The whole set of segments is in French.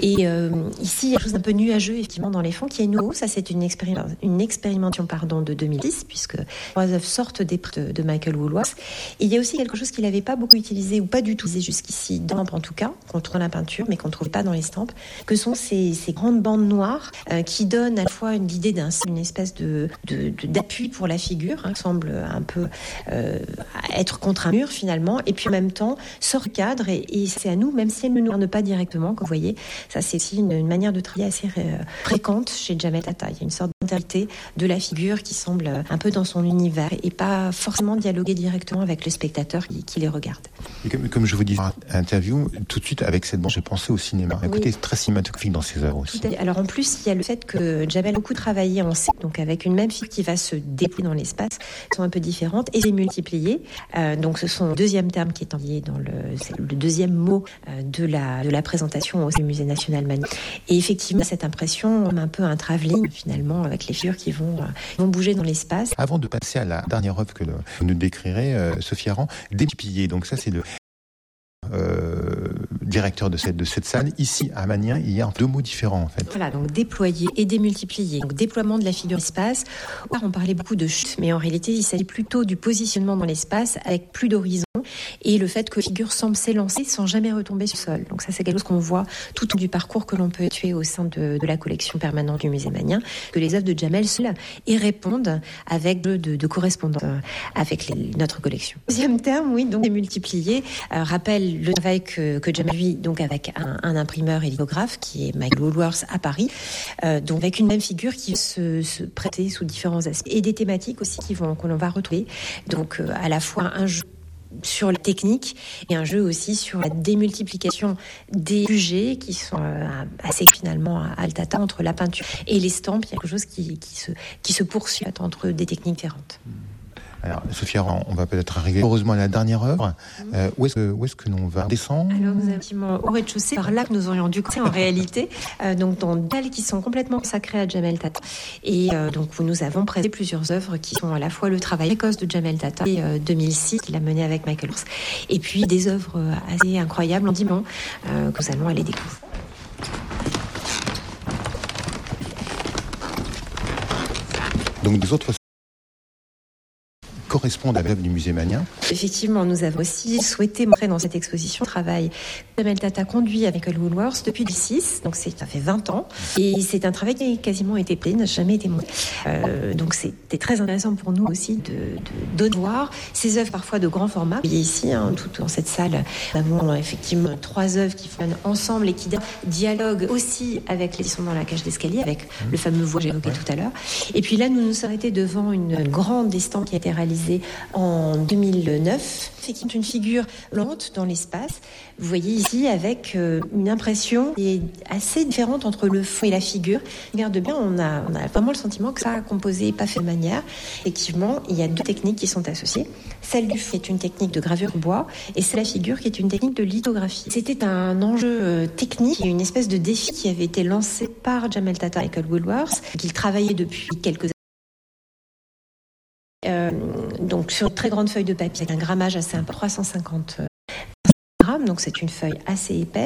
Et ici, il y a quelque chose d'un peu nuageux, effectivement, dans les fonds, qui est nouveau. Ça, c'est une expérimentation de 2010, puisque 3 œuvres sortent des de Michael Woolworth. Et il y a aussi quelque chose qu'il n'avait pas beaucoup utilisé, ou pas du tout utilisé jusqu'ici, dans l'estampes en tout cas, qu'on trouve dans la peinture, mais qu'on ne trouve pas dans l'estampes, que sont ces grandes bandes noires qui donnent à la fois l'idée d'une espèce d'appui pour la figure, qui semble un peu être contre un mur finalement, et puis en même temps sort du cadre, et c'est à nous, même si elle ne nous regarde pas directement, comme vous voyez, ça c'est aussi une manière de travailler assez fréquente chez Jamel Tata. Il y a une sorte d'intériorité de la figure qui semble un peu dans son univers et pas forcément dialoguer directement avec le spectateur qui les regarde. Et comme je vous disais à l'interview, tout de suite avec cette bande, j'ai pensé au cinéma. Un côté très cinématographique dans ses œuvres aussi. Alors en plus, il y a le fait que Jamel a beaucoup travaillé en C, donc avec une même figure qui va se déployer dans l'espace, qui sont un peu différentes et démultipliées. Donc ce sont le deuxième terme qui est envoyé c'est le deuxième mot de la présentation au Musée National Manu. Et effectivement, cette impression un peu un travelling finalement avec les figures qui vont bouger dans l'espace. Avant de passer à la dernière œuvre que vous nous décrirez, Sophie Aran, démultiplier. Donc ça, c'est le directeur de cette salle. Ici, à Magnin, il y a 2 mots différents, en fait. Voilà, donc déployer et démultiplier. Donc déploiement de la figure espace. On parlait beaucoup de chute, mais en réalité, il s'agit plutôt du positionnement dans l'espace avec plus d'horizon et le fait que la figure semble s'élancer sans jamais retomber sur le sol. Donc ça, c'est quelque chose qu'on voit tout au long du parcours que l'on peut tuer au sein de la collection permanente du musée Magnin, que les œuvres de Jamel sont et répondent avec de correspondance avec notre collection. Deuxième terme, oui, donc démultiplier, rappelle le travail que Jamel lui, donc avec un imprimeur et lithographe qui est Michael Woolworth à Paris, donc avec une même figure qui se prêter sous différents aspects et des thématiques aussi que l'on va retrouver. Donc à la fois un jeu sur la technique et un jeu aussi sur la démultiplication des sujets qui sont assez finalement à Tata entre la peinture et l'estampe. Il y a quelque chose qui se poursuit entre des techniques différentes. Alors, Sophie Aran, on va peut-être arriver heureusement à la dernière œuvre. Où est-ce que l'on va descendre ? Alors, vous avez effectivement au rez-de-chaussée, par là que nous aurions dû commencer en réalité, donc dans des salles qui sont complètement consacrées à Jamel Tata. Et donc, nous avons présenté plusieurs œuvres qui sont à la fois le travail précoce de Jamel Tata et 2006, qu'il a mené avec Michael Woolworth, et puis des œuvres assez incroyables en diamant que nous allons aller découvrir. Donc, des autres correspondent à l'œuvre du musée Magnin. Effectivement, nous avons aussi souhaité montrer dans cette exposition le travail que Jamel Tata conduit avec Michael Woolworth depuis 2006, donc ça fait 20 ans, et c'est un travail qui a quasiment été plein, n'a jamais été montré. Donc c'était très intéressant pour nous aussi de voir ces œuvres parfois de grand format. Et ici, tout dans cette salle, nous avons effectivement 3 œuvres qui fonctionnent ensemble et qui dialoguent aussi avec les qui sont dans la cage d'escalier, avec le fameux voile que j'ai évoqué tout à l'heure. Et puis là, nous nous arrêtons devant une grande estampe qui a été réalisée en 2009, c'est une figure lente dans l'espace. Vous voyez ici avec une impression qui est assez différente entre le fond et la figure. Regarde bien, on a vraiment le sentiment que ça a composé pas fait de manière. Effectivement, il y a 2 techniques qui sont associées. Celle du fond est une technique de gravure bois et c'est la figure qui est une technique de lithographie. C'était un enjeu technique, une espèce de défi qui avait été lancé par Jamel Tata et Michael Woolworth, qu'il travaillait depuis quelques années. Donc sur une très grande feuille de papier avec un grammage assez important, 350 grammes, donc c'est une feuille assez épaisse.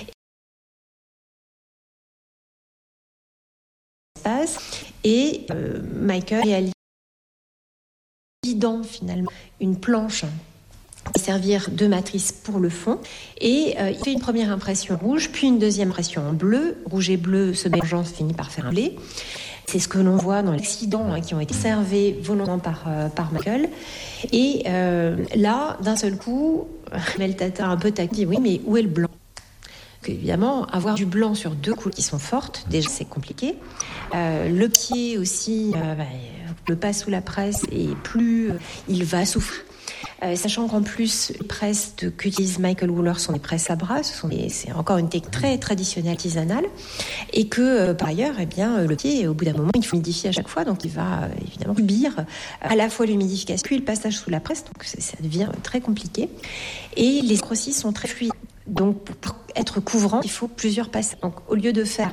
Et Michael réalise finalement une planche qui servir de matrice pour le fond, et il fait une première impression rouge, puis une deuxième impression en bleu. Rouge et bleu se mélangeant finit par faire un blé. C'est ce que l'on voit dans les accidents qui ont été servis volontairement par Michael. Et là, d'un seul coup, Jamel Tata un peu taquine dit oui, mais où est le blanc ? Évidemment, avoir du blanc sur 2 couleurs qui sont fortes, déjà c'est compliqué. Le pied aussi, le passe sous la presse et plus il va souffrir. Sachant qu'en plus, les presses qu'utilise Michael Woolworth sont des presses à bras, c'est encore une technique très traditionnelle artisanale, et que par ailleurs, le pied, au bout d'un moment, il faut humidifier à chaque fois, donc il va évidemment subir à la fois l'humidification puis le passage sous la presse, donc ça devient très compliqué. Et les encres aussi sont très fluides. Donc, pour être couvrant, il faut plusieurs passages. Donc, au lieu de faire